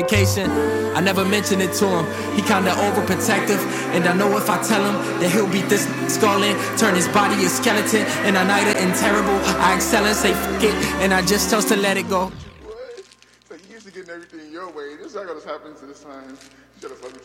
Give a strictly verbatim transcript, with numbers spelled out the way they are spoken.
I never mentioned it to him. He kinda overprotective, and I know if I tell him that he'll beat this skull in, turn his body a skeleton, and I night it and terrible. I excel and say fuck it, and I just chose to let it go. What? So you used to getting everything your way. This is not gonna happen to this time. You gotta fucking